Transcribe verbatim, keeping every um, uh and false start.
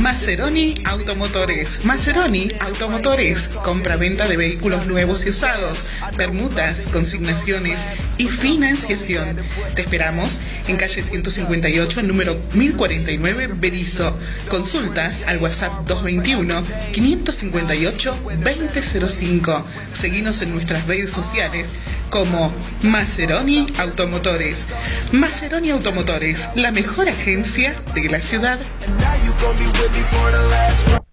Maseroni Automotores. Maseroni Automotores. Compra-venta de vehículos nuevos y usados, permutas, consignaciones y financiación. Te esperamos en calle ciento cincuenta y ocho, número mil cuarenta y nueve, Berisso. Consultas al WhatsApp dos veintiuno, quinientos cincuenta y ocho, veinte cero cinco. Seguinos en nuestras redes sociales como Maseroni Automotores. Maseroni Automotores, la mejor agencia de la ciudad.